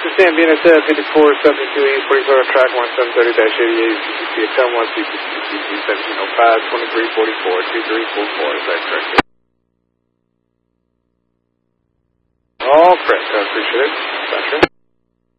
Sustain Venus 5472 East, 44 track 1730-88, CCC, attempt 1 CCC, 1705, 2344, 2344, is that correct? All correct, I appreciate it. Gotcha.